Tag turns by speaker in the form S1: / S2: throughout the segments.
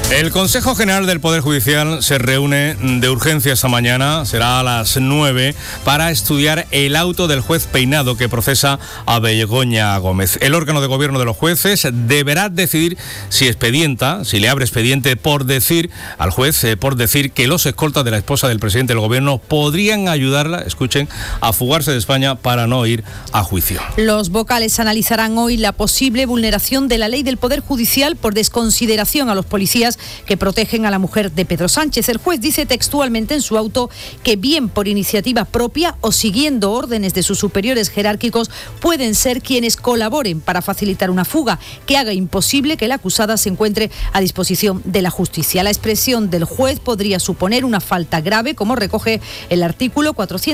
S1: El Consejo General del Poder Judicial se reúne de urgencia esta mañana, será a las 9, para estudiar el auto del juez Peinado que procesa a Begoña Gómez. El órgano de gobierno de los jueces deberá decidir si le abre expediente por decir al juez, por decir que los escoltas de la esposa del presidente del gobierno podrían ayudarla, escuchen, a fugarse de España para no ir a juicio.
S2: Los vocales analizarán hoy la posible vulneración de la ley del Poder Judicial por desconsideración a los policías que protegen a la mujer de Pedro Sánchez. El juez dice textualmente en su auto que bien por iniciativa propia o siguiendo órdenes de sus superiores jerárquicos pueden ser quienes colaboren para facilitar una fuga que haga imposible que la acusada se encuentre a disposición de la justicia. La expresión del juez podría suponer una falta grave, como recoge el artículo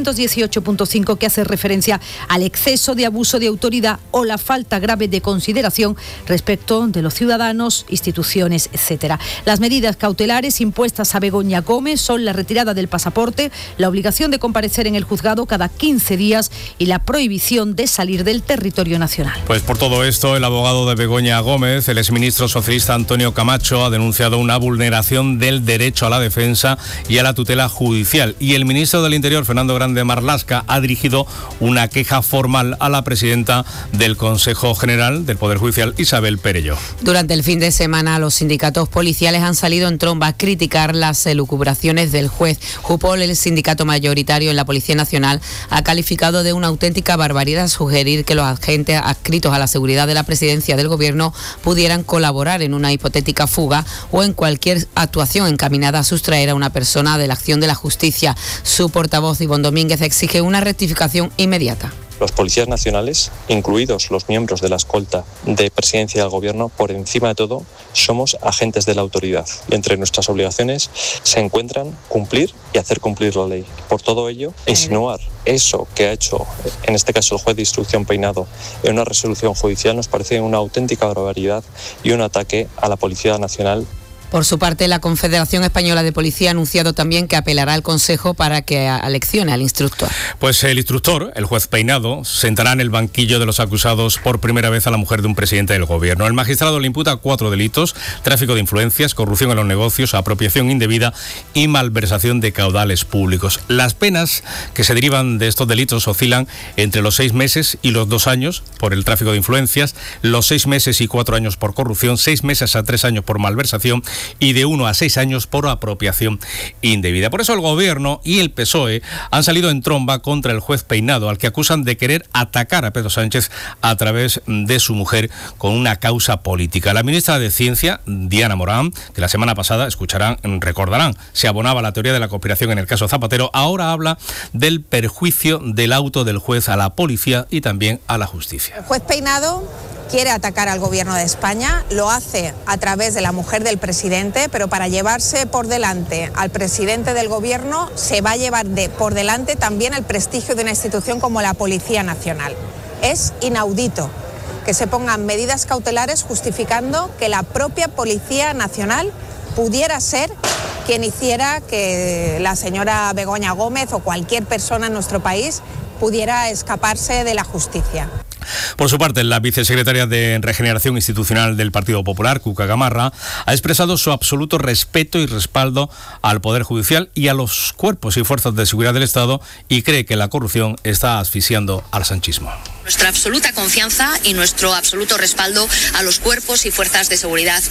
S2: 418.5, que hace referencia al exceso de abuso de autoridad o la falta grave de consideración respecto de los ciudadanos, instituciones, etcétera. Las medidas cautelares impuestas a Begoña Gómez son la retirada del pasaporte, la obligación de comparecer en el juzgado cada 15 días y la prohibición de salir del territorio nacional.
S1: Pues por todo esto, el abogado de Begoña Gómez, el exministro socialista Antonio Camacho, ha denunciado una vulneración del derecho a la defensa y a la tutela judicial. Y el ministro del Interior, Fernando Grande Marlaska, ha dirigido una queja formal a la presidenta del Consejo General del Poder Judicial, Isabel Perelló.
S3: Durante el fin de semana, los sindicatos policiales han salido en tromba a criticar las elucubraciones del juez. JUPOL, el sindicato mayoritario en la Policía Nacional, ha calificado de una auténtica barbaridad sugerir que los agentes adscritos a la seguridad de la presidencia del gobierno pudieran colaborar en una hipotética fuga o en cualquier actuación encaminada a sustraer a una persona de la acción de la justicia. Su portavoz, Ivonne Domínguez, exige una rectificación inmediata.
S4: Los policías nacionales, incluidos los miembros de la escolta de presidencia del gobierno, por encima de todo, somos agentes de la autoridad. Y entre nuestras obligaciones se encuentran cumplir y hacer cumplir la ley. Por todo ello, insinuar eso que ha hecho, en este caso el juez de instrucción Peinado, en una resolución judicial, nos parece una auténtica barbaridad y un ataque a la Policía Nacional.
S3: Por su parte, la Confederación Española de Policía ha anunciado también que apelará al Consejo para que aleccione al instructor.
S1: Pues el instructor, el juez Peinado, sentará en el banquillo de los acusados por primera vez a la mujer de un presidente del gobierno. El magistrado le imputa 4 delitos: tráfico de influencias, corrupción en los negocios, apropiación indebida y malversación de caudales públicos. Las penas que se derivan de estos delitos oscilan entre los 6 meses y los 2 años por el tráfico de influencias, los 6 meses y 4 años por corrupción, 6 meses a 3 años por malversación y de 1 a 6 años por apropiación indebida. Por eso el Gobierno y el PSOE han salido en tromba contra el juez Peinado, al que acusan de querer atacar a Pedro Sánchez a través de su mujer con una causa política. La ministra de Ciencia, Diana Morán, que la semana pasada, recordarán, se abonaba a la teoría de la conspiración en el caso Zapatero, ahora habla del perjuicio del auto del juez a la policía y también a la justicia.
S5: El juez Peinado quiere atacar al gobierno de España, lo hace a través de la mujer del presidente, pero para llevarse por delante al presidente del gobierno se va a llevar por delante también el prestigio de una institución como la Policía Nacional. Es inaudito que se pongan medidas cautelares justificando que la propia Policía Nacional pudiera ser quien hiciera que la señora Begoña Gómez o cualquier persona en nuestro país pudiera escaparse de la justicia.
S1: Por su parte, la vicesecretaria de Regeneración Institucional del Partido Popular, Cuca Gamarra, ha expresado su absoluto respeto y respaldo al Poder Judicial y a los cuerpos y fuerzas de seguridad del Estado y cree que la corrupción está asfixiando al sanchismo.
S6: Nuestra absoluta confianza y nuestro absoluto respaldo a los cuerpos y fuerzas de seguridad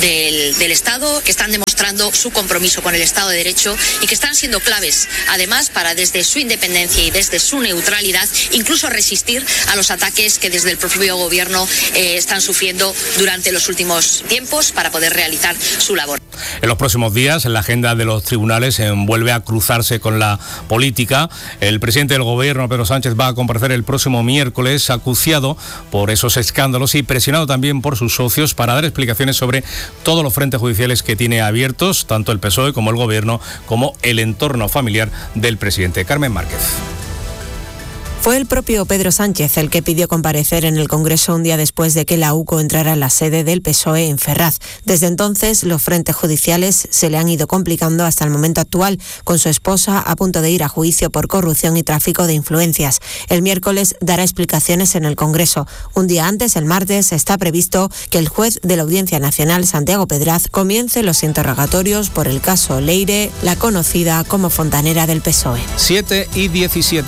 S6: del Estado, que están demostrando su compromiso con el Estado de Derecho y que están siendo claves, además, para desde su independencia y desde su neutralidad, incluso resistir a los ataques que desde el propio Gobierno están sufriendo durante los últimos tiempos para poder realizar su labor.
S1: En los próximos días, la agenda de los tribunales vuelve a cruzarse con la política. El presidente del Gobierno, Pedro Sánchez, va a comparecer el próximo miércoles, acuciado por esos escándalos y presionado también por sus socios para dar explicaciones sobre todos los frentes judiciales que tiene abiertos, tanto el PSOE como el Gobierno, como el entorno familiar del presidente. Carmen Márquez.
S7: Fue el propio Pedro Sánchez el que pidió comparecer en el Congreso un día después de que la UCO entrara en la sede del PSOE en Ferraz. Desde entonces, los frentes judiciales se le han ido complicando hasta el momento actual, con su esposa a punto de ir a juicio por corrupción y tráfico de influencias. El miércoles dará explicaciones en el Congreso. Un día antes, el martes, está previsto que el juez de la Audiencia Nacional, Santiago Pedraz, comience los interrogatorios por el caso Leire, la conocida como fontanera del PSOE.
S1: 7:17.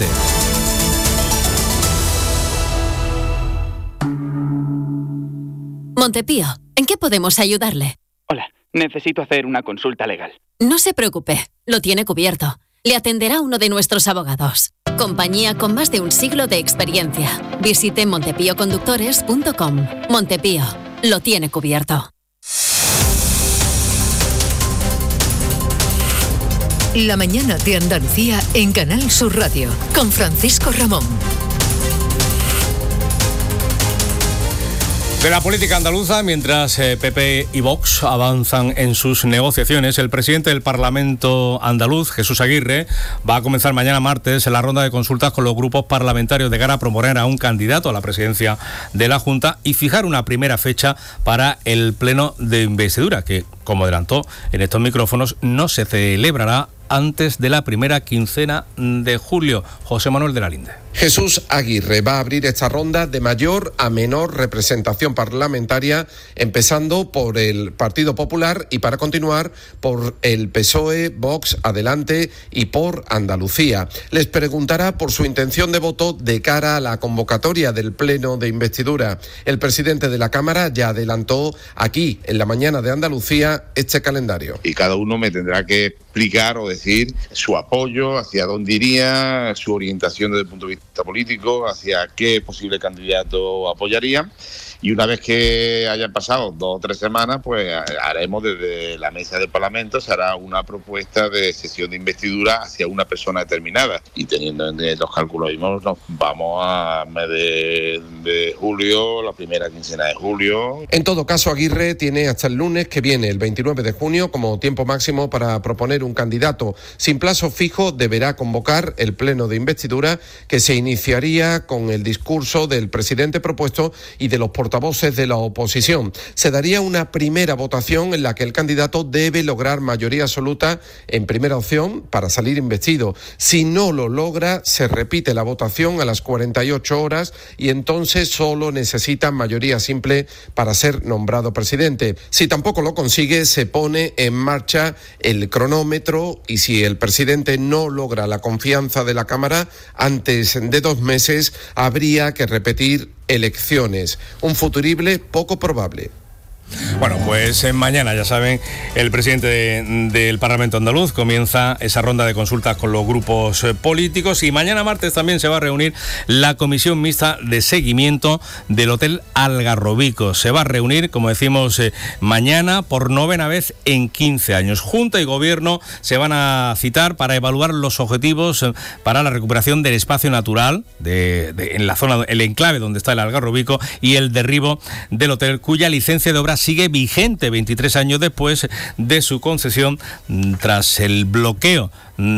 S8: Montepío, ¿en qué podemos ayudarle?
S9: Hola, necesito hacer una consulta legal.
S8: No se preocupe, lo tiene cubierto. Le atenderá uno de nuestros abogados. Compañía con más de un siglo de experiencia. Visite montepíoconductores.com. Montepío, lo tiene cubierto.
S10: La mañana de Andalucía en Canal Sur Radio, con Francisco Ramón.
S1: De la política andaluza, mientras PP y Vox avanzan en sus negociaciones, el presidente del Parlamento andaluz, Jesús Aguirre, va a comenzar mañana martes la ronda de consultas con los grupos parlamentarios de cara a proponer a un candidato a la presidencia de la Junta y fijar una primera fecha para el pleno de investidura, que, como adelantó en estos micrófonos, no se celebrará antes de la primera quincena de julio. José Manuel de la Linde.
S11: Jesús Aguirre va a abrir esta ronda de mayor a menor representación parlamentaria, empezando por el Partido Popular y para continuar por el PSOE, Vox, Adelante y por Andalucía. Les preguntará por su intención de voto de cara a la convocatoria del pleno de investidura. El presidente de la Cámara ya adelantó aquí, en la mañana de Andalucía, este calendario.
S12: Y cada uno me tendrá que explicar o decir su apoyo, hacia dónde iría, su orientación desde el punto de vista político, hacia qué posible candidato apoyaría. Y una vez que hayan pasado 2 o 3 semanas, pues haremos desde la mesa del Parlamento, se hará una propuesta de sesión de investidura hacia una persona determinada. Y teniendo en los cálculos mismos, nos vamos a mes de julio, la primera quincena de julio.
S11: En todo caso, Aguirre tiene hasta el lunes que viene, el 29 de junio, como tiempo máximo para proponer un candidato. Sin plazo fijo, deberá convocar el pleno de investidura, que se iniciaría con el discurso del presidente propuesto y de los portavoces de la oposición. Se daría una primera votación en la que el candidato debe lograr mayoría absoluta en primera opción para salir investido. Si no lo logra, se repite la votación a las 48 horas y entonces solo necesita mayoría simple para ser nombrado presidente. Si tampoco lo consigue, se pone en marcha el cronómetro y si el presidente no logra la confianza de la Cámara antes de 2 meses, habría que repetir elecciones, un futurible poco probable.
S1: Bueno, pues mañana, ya saben, el presidente del Parlamento andaluz comienza esa ronda de consultas con los grupos políticos y mañana martes también se va a reunir la comisión mixta de seguimiento del Hotel Algarrobico. Se va a reunir, como decimos, mañana por 9ª vez en 15 años. Junta y Gobierno se van a citar para evaluar los objetivos para la recuperación del espacio natural en la zona, el enclave donde está el Algarrobico y el derribo del hotel, cuya licencia de obra sigue vigente 23 años después de su concesión tras el bloqueo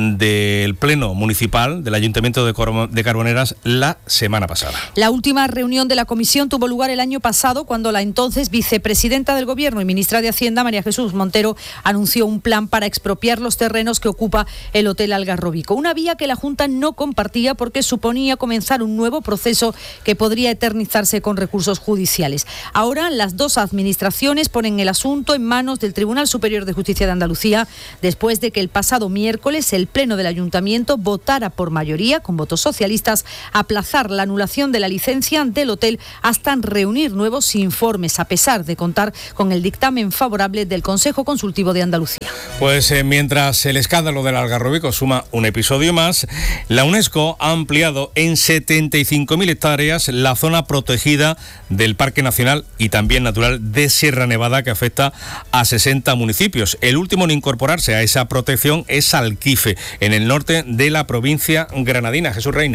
S1: del Pleno Municipal del Ayuntamiento de Carboneras la semana pasada.
S2: La última reunión de la comisión tuvo lugar el año pasado cuando la entonces vicepresidenta del Gobierno y ministra de Hacienda, María Jesús Montero, anunció un plan para expropiar los terrenos que ocupa el Hotel Algarrobico. Una vía que la Junta no compartía porque suponía comenzar un nuevo proceso que podría eternizarse con recursos judiciales. Ahora las dos administraciones ponen el asunto en manos del Tribunal Superior de Justicia de Andalucía después de que el pasado miércoles el Pleno del Ayuntamiento votara por mayoría, con votos socialistas, aplazar la anulación de la licencia del hotel hasta reunir nuevos informes, a pesar de contar con el dictamen favorable del Consejo Consultivo de Andalucía.
S1: Pues mientras el escándalo del Algarrobico suma un episodio más, la UNESCO ha ampliado en 75.000 hectáreas la zona protegida del Parque Nacional y también natural de Sierra Nevada, que afecta a 60 municipios. El último en incorporarse a esa protección es Alquife, en el norte de la provincia granadina. Jesús Reina.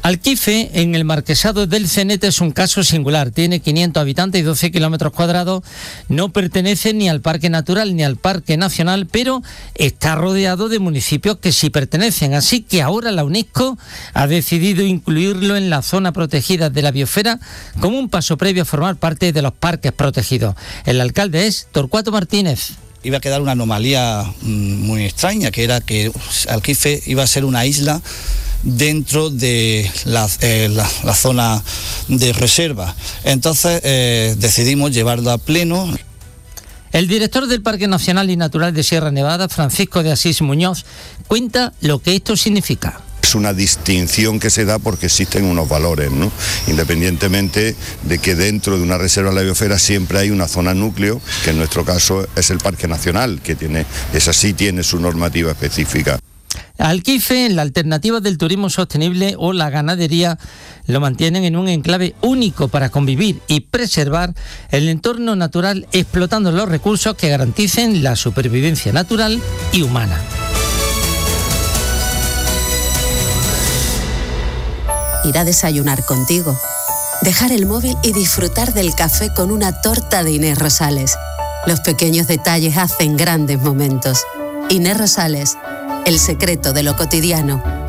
S13: Alquife, en el Marquesado del Cenete, es un caso singular. Tiene 500 habitantes y 12 kilómetros cuadrados. No pertenece ni al Parque Natural ni al Parque Nacional, pero está rodeado de municipios que sí pertenecen. Así que ahora la UNESCO ha decidido incluirlo en la zona protegida de la biosfera como un paso previo a formar parte de los parques protegidos. El alcalde es Torcuato Martínez.
S14: Iba a quedar una anomalía muy extraña, que era que Alquife iba a ser una isla dentro de la zona de reserva. Entonces decidimos llevarlo a pleno.
S13: El director del Parque Nacional y Natural de Sierra Nevada, Francisco de Asís Muñoz, cuenta lo que esto significa.
S15: Es una distinción que se da porque existen unos valores, ¿no? Independientemente de que dentro de una reserva de la biosfera siempre hay una zona núcleo, que en nuestro caso es el Parque Nacional, que tiene su normativa específica.
S13: Alquife, la alternativa del turismo sostenible o la ganadería, lo mantienen en un enclave único para convivir y preservar el entorno natural, explotando los recursos que garanticen la supervivencia natural y humana.
S16: Ir a desayunar contigo, dejar el móvil y disfrutar del café con una torta de Inés Rosales. Los pequeños detalles hacen grandes momentos. Inés Rosales, el secreto de lo cotidiano.